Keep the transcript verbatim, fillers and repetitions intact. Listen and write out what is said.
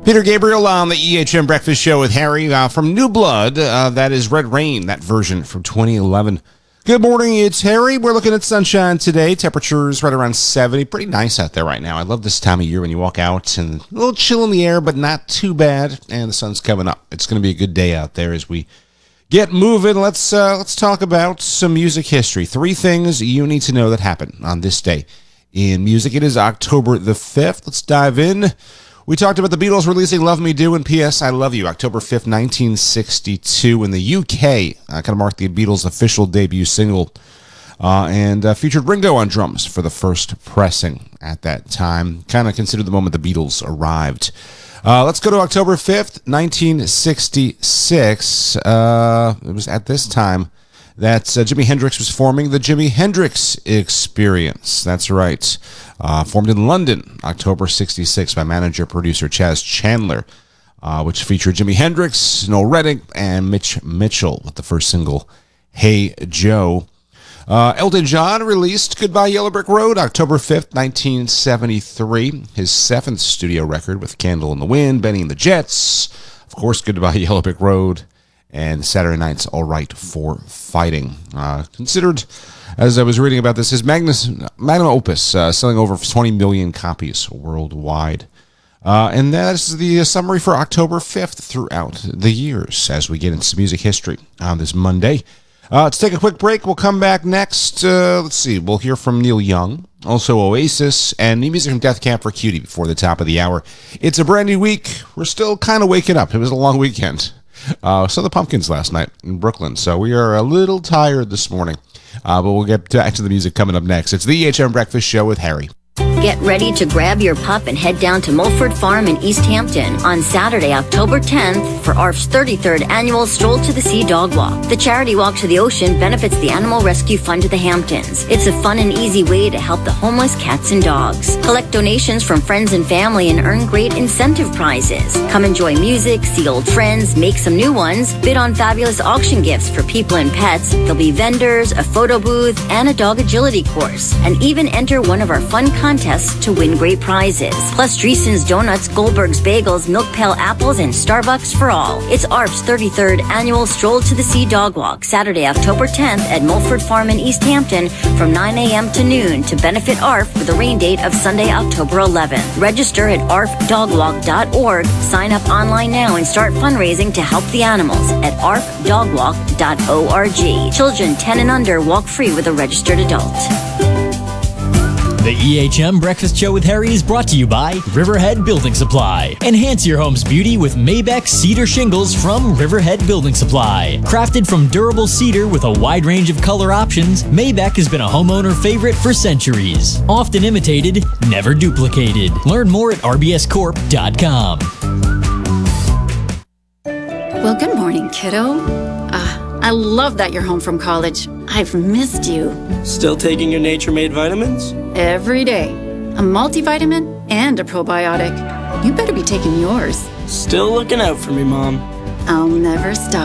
Peter Gabriel on the E H M Breakfast Show with Harry uh, from New Blood. Uh, that is Red Rain, that version from twenty eleven. Good morning, it's Harry. We're looking at sunshine today. Temperatures right around seventy. Pretty nice out there right now. I love this time of year when you walk out and a little chill in the air, but not too bad. And the sun's coming up. It's going to be a good day out there as we get moving. Let's uh, let's talk about some music history. Three things you need to know that happened on this day in music. It is October the fifth. Let's dive in. We talked about the Beatles releasing Love Me Do and P S I Love You, October fifth, nineteen sixty-two in the U K. Uh, kind of marked the Beatles' official debut single uh, and uh, featured Ringo on drums for the first pressing at that time. Kind of considered the moment the Beatles arrived. Uh, let's go to October fifth, nineteen sixty-six. Uh, it was at this time that uh, Jimi Hendrix was forming the Jimi Hendrix Experience. That's right. Uh, formed in London, October sixty-six, by manager-producer Chas Chandler, uh, which featured Jimi Hendrix, Noel Redding, and Mitch Mitchell with the first single, Hey Joe. Uh, Elton John released Goodbye Yellow Brick Road, October fifth, nineteen seventy-three, his seventh studio record with Candle in the Wind, Benny and the Jets, of course, Goodbye Yellow Brick Road, and Saturday Night's All Right for Fighting. Uh, considered, as I was reading about this, his Magnus, magnum opus, uh, selling over twenty million copies worldwide. Uh, and that's the summary for October fifth throughout the years as we get into music history on this Monday. Uh, let's take a quick break. We'll come back next. Uh, let's see. We'll hear from Neil Young, also Oasis, and new music from Death Camp for Cutie before the top of the hour. It's a brand new week. We're still kind of waking up. It was a long weekend. Uh, saw the Pumpkins last night in Brooklyn, so we are a little tired this morning. Uh, but we'll get back to the music coming up next. It's the E H M Breakfast Show with Harry. Get ready to grab your pup and head down to Mulford Farm in East Hampton on Saturday, October tenth for A R F's thirty-third annual Stroll to the Sea Dog Walk. The charity walk to the ocean benefits the Animal Rescue Fund of the Hamptons. It's a fun and easy way to help the homeless cats and dogs. Collect donations from friends and family and earn great incentive prizes. Come enjoy music, see old friends, make some new ones, bid on fabulous auction gifts for people and pets. There'll be vendors, a photo booth, and a dog agility course. And even enter one of our fun contests to win great prizes. Plus Dreesen's Donuts, Goldberg's Bagels, Milk Pail Apples, and Starbucks for all. It's A R F's thirty-third annual Stroll to the Sea Dog Walk, Saturday, October tenth at Mulford Farm in East Hampton from nine a.m. to noon to benefit A R F with a rain date of Sunday, October eleventh. Register at A R F dog walk dot org. Sign up online now and start fundraising to help the animals at A R F dog walk dot org. Children ten and under walk free with a registered adult. The E H M Breakfast Show with Harry is brought to you by Riverhead Building Supply. Enhance your home's beauty with Maybeck Cedar Shingles from Riverhead Building Supply. Crafted from durable cedar with a wide range of color options, Maybeck has been a homeowner favorite for centuries. Often imitated, never duplicated. Learn more at r b s corp dot com. Well, good morning, kiddo. Uh, I love that you're home from college. I've missed you. Still taking your Nature-Made vitamins? Every day. A multivitamin and a probiotic. You better be taking yours. Still looking out for me, Mom. I'll never stop.